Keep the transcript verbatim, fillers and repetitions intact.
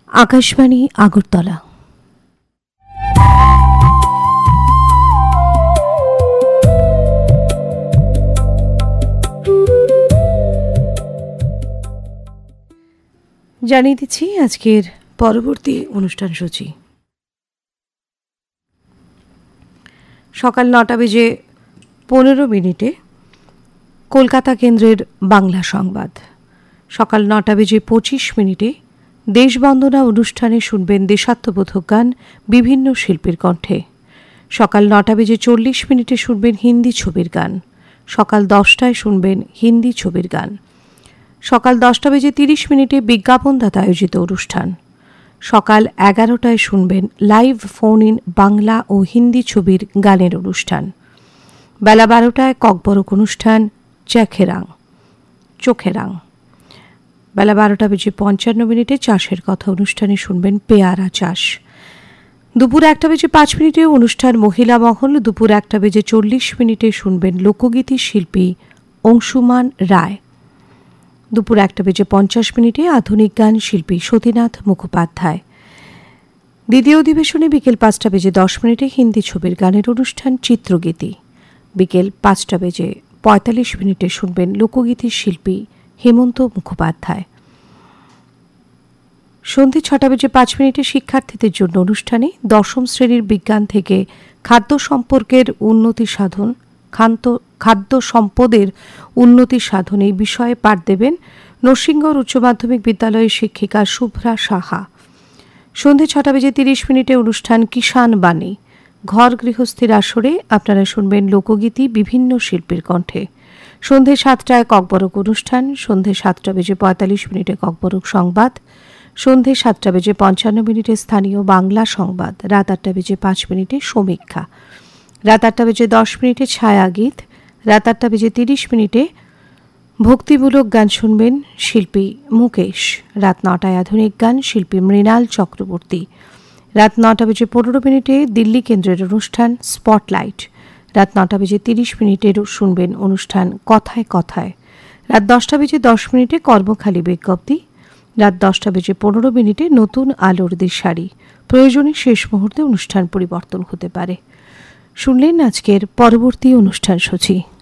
আকাশবাণী আগরতলা। জানিয়ে দিচ্ছি আজকের পরবর্তী অনুষ্ঠান সূচি। সকাল নটা বেজে পনেরো মিনিটে কলকাতা কেন্দ্রের বাংলা সংবাদ। সকাল নটা বেজে পঁচিশ মিনিটে দেশবন্দনা অনুষ্ঠানে শুনবেন দেশাত্মবোধক গান বিভিন্ন শিল্পীর কণ্ঠে। সকাল নটা বেজে চল্লিশ মিনিটে শুনবেন হিন্দি ছবির গান। সকাল দশটায় শুনবেন হিন্দি ছবির গান। সকাল দশটা বেজে তিরিশ মিনিটে বিজ্ঞাপনদাতা আয়োজিত অনুষ্ঠান। সকাল এগারোটায় শুনবেন লাইভ ফোন ইন বাংলা ও হিন্দি ছবির গানের অনুষ্ঠান। বেলা বারোটায় ককবরক অনুষ্ঠান চেখেরাং চোখেরাং। বেলা বারোটা বেজে পঞ্চান্ন মিনিটে চাষের কথা অনুষ্ঠানে শুনবেন পেয়ারা চাষ। দুপুর একটা বেজে পাঁচ মিনিটে অনুষ্ঠান মহিলা মহল। দুপুর একটা বেজে চল্লিশ মিনিটে শুনবেন লোকগীতি শিল্পী অংশুমান রায়। দুপুর একটা বেজে পঞ্চাশ মিনিটে আধুনিক গান শিল্পী সতীনাথ মুখোপাধ্যায়। দ্বিতীয় অধিবেশনে বিকেল পাঁচটা বেজে দশ মিনিটে হিন্দি ছবির গানের অনুষ্ঠান চিত্রগীতি। বিকেল পাঁচটা বেজে পঁয়তাল্লিশ মিনিটে শুনবেন লোকগীতির শিল্পী হেমন্ত মুখোপাধ্যায়। সন্ধে ছটা বেজে পাঁচ মিনিটে শিক্ষার্থীদের জন্য অনুষ্ঠানে দশম শ্রেণীর বিজ্ঞান থেকে খাদ্য সম্পর্কের উন্নতি সাধন খাদ্য খাদ্য সম্পদের উন্নতি সাধন এই বিষয়ে পাঠ দেবেন নরসিংগড় উচ্চ মাধ্যমিক বিদ্যালয়ের শিক্ষিকা শুভ্রা সাহা। সন্ধে ছটা বেজে তিরিশ মিনিটে অনুষ্ঠান কিষাণ বাণী। ঘর গৃহস্থীর আসরে আপনারা শুনবেন লোকগীতি বিভিন্ন শিল্পীর কণ্ঠে। সন্ধে সাতটায় ককবরক অনুষ্ঠান। সন্ধে সাতটা বেজে পঁয়তাল্লিশ মিনিটে ককবরক সংবাদ। সন্ধে সাতটা বেজে পঞ্চান্ন মিনিটে স্থানীয় বাংলা সংবাদ। রাত আটটা বেজে পাঁচ মিনিটে সমীক্ষা। রাত আটটা বেজে দশ মিনিটে ছায়া গীত। রাত আটটা বেজে তিরিশ মিনিটে ভক্তিমূলক গান শুনবেন শিল্পী মুকেশ। রাত নটায় আধুনিক গান শিল্পী মৃণাল চক্রবর্তী। রাত নটা বেজে পনেরো মিনিটে দিল্লি কেন্দ্রের অনুষ্ঠান স্পটলাইট। রাত নটা বেজে তিরিশ মিনিটের শুনবেন অনুষ্ঠান কথায় কথায়। রাত দশটা বেজে দশ মিনিটে কর্মখালী বিজ্ঞপ্তি। রাত দশটা বেজে পনেরো মিনিটে নতুন আলোর দিশারি। প্রয়োজনে শেষ মুহূর্তে অনুষ্ঠান পরিবর্তন হতে পারে। শুনলেন আজকের পরবর্তী অনুষ্ঠান সূচি।